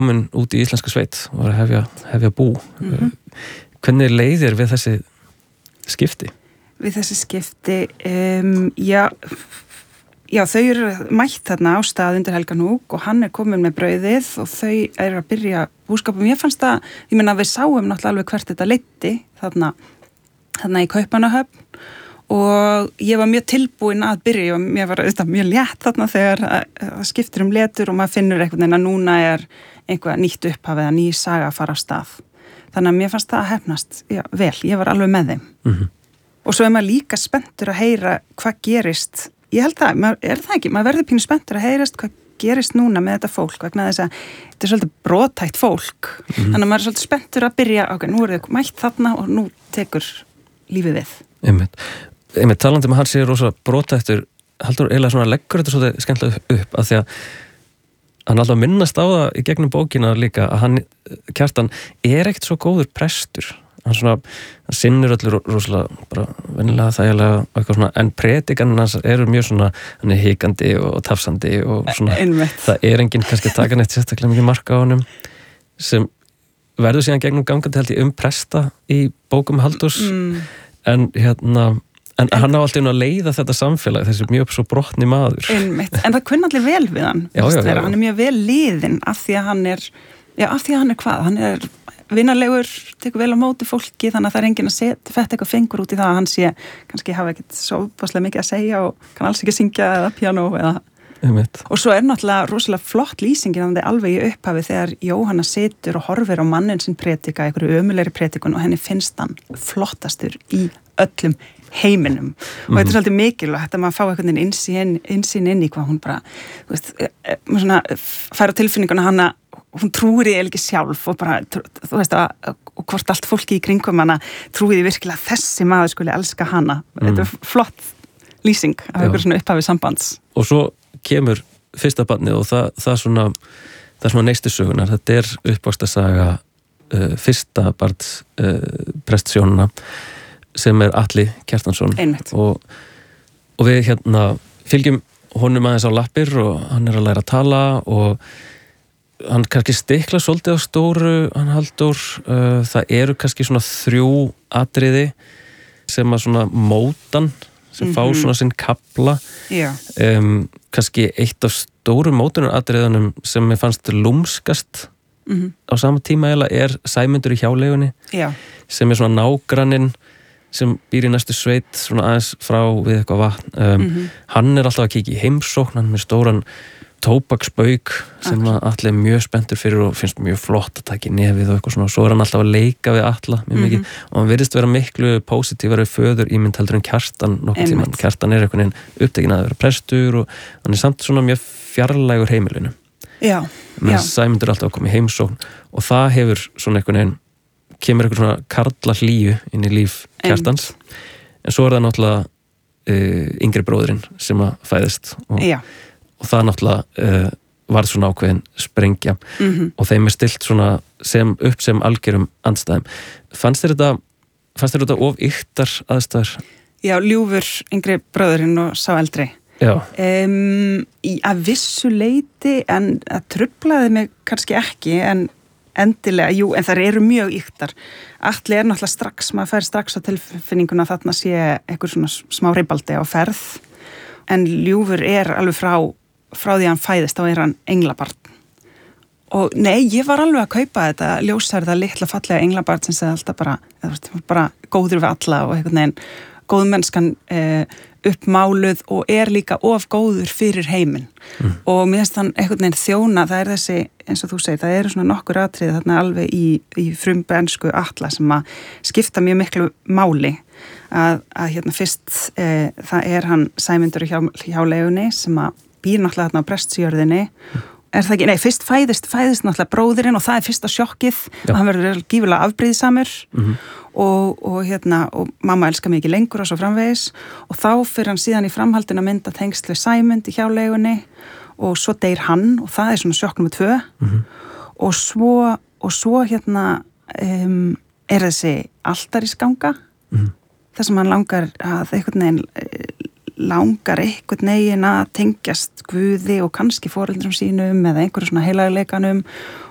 komin út í íslenska sveit og var að hefja bú. Hvernig leið þér við þessi skipti? Við þessi skipti, já, þau eru mætt þarna á stað undir Helganúk og hann komin með brauðið og þau eru að byrja búskapum. Ég fannst að, ég meina við sáum náttúrulega alveg hvert þetta leiddi þarna í Kaupmannahöfn og ég var mjög tilbúin að byrja og mér var auðvitað mjög létt þarna þegar það skiptir letur og maður finnur einhvern veginn að núna einhvað nýtt upphaf eða ný saga að fara á stað. Þannig að mér fannst það að hefnast vel, ég var alveg með þeim. Og svo maður líka spenntur að heyra hvað gerist. Ég held það, það ekki, maður verður pínu spenntur að heyrast hvað gerist núna með þetta fólk vegna þess að þetta svolítið brothætt fólk. Þannig að maður svolítið spenntur að byrja, ok, nú eru þau mætt þarna og nú tekur lífið við. Einmitt talandi með hann sé rosa brothættur, heldur eiginlega svona leggur þetta svolítið skemmtilega upp að því að hann alltaf minnast á það í gegnum bókina líka að hann, Kjartan, ekkert svo góður prestur. Hann sinnur öllu rosalega bara venjulega þægilega og eitthvað svona, en predikan hans eru mjög svona, hann hikandi og tafsandi og svona, það enginn kannski að taka neitt sérstaklega mikið marka á honum sem verður síðan gegnum gangandi held ég presta í bókum Halldórs en hann á alltaf að leiða þetta samfélag, þessi mjög svo brotni maður. Einmitt, en það kunni allir vel við hann. Hann mjög vel liðinn af því að hann hvað? Hann vinarlegur, tekur vel á móti fólki þannig að það enginn að fetta eitthvað fengur út í það að hann sé, kannski hafa ekkert svo opaslega mikið að segja og kann alls ekki syngja eða piano eða og svo náttúrulega rosalega flott lýsingin alveg í upphafi þegar Jóhanna situr og horfir á mannin sinn predika, einhverju ömulegri predikun og henni finnst hann flottastur í öllum heiminum og þetta svolítið mikilvægt að maður fá einhvern veginn innsýn inn í hvað hún bara maður svona fær á tilfinninguna hana hún trúir í ekki sjálf og bara, þú veist og hvort allt fólki í kringum hana trúið í virkilega þessi maður skuli elska hana. Þetta flott lýsing af einhver svona upphafið sambands. Og svo kemur fyrsta barnið og það er svona neistu sögunar. Þetta uppvaxtarsaga fyrsta barns prestsjónuna sem Atli Kjartansson. Og við fylgjum honum aðeins á lappir og hann að læra að tala og hann kannski stikla svolítið á stóru, hann Halldór, það eru kannski svona 3 atriði sem að svona mótan, sem fá svona sinn kapla. Kannski eitt af stóru mótunar atriðunum sem mér fannst lúmskast á sama tíma Sæmundur í hjáleigunni, sem svona nágranninn sem býr í næstu sveit, svona aðeins frá við eitthvað vatn. Hann alltaf að kíkja í heimsókn, hann með stóran tóbaksbauk sem Atli mjög spenntur fyrir og finnst mjög flott að taka í nefið og eitthvað svona og svo hann alltaf að leika við Atla mjög mikið og hann virðist vera miklu pósitífari föður ímynd heldur en Kjartan nokkuð tímann. Kjartan einhvern veginn upptekinn að vera prestur og hann samt svona mjög fjarlægur heimilinu. Sæmundur alltaf að koma í heimsókn og það hefur svona einhvern veginn kemur eitthvað svona karla hlýju inn í líf Kjartans en svo það náttúrulega yngri bróðurinn sem að fæðist og það náttúrulega var svona ákveðin sprengja og þeim stilt svona sem algjörum andstæðum. Fannst þér þetta of yktar aðstæður? Já, ljúfur yngri bróðurinn og sá eldri. Að vissu leyti en það truflaði mig kannski ekki en endilega, en það eru mjög yktar. Atli náttúrulega strax, maður fær strax á tilfinninguna að þarna sé einhver svona smá ribaldi á ferð en ljúfur alveg frá því að hann fæðist þá hann englabarn og nei, ég var alveg að kaupa þetta ljósærða litla fallega englabarn sem segði alltaf bara góður við alla og einhvern veginn góðmennskan uppmáluð og líka of góður fyrir heiminn og mér finnst hann einhvern veginn þjóna, það þessi, eins og þú segir, það eru svona nokkur atriði þarna alveg í frumbensku Atla sem að skipta mjög miklu máli að fyrst það hann Sæmundur í hjáleigunni sem að býr náttúrulega þarna á prestsjörðinni það ekki, nei, fyrst fæðist náttúrulega bróðirinn og það fyrsta sjokkið og hann verður gífurlega afbrýðisamur og mamma elskar mig ekki lengur og svo framvegis og þá fyrir hann síðan í framhaldinu að mynda tengsl við Sæmund í hjáleigunni og svo deyr hann og það svona sjokk nummer 2 og svo þessi altarisganga þar sem hann langar einhvern veginn að tengjast Guði og kannski foreldrum sínum eða einhverju svona heilagleikanum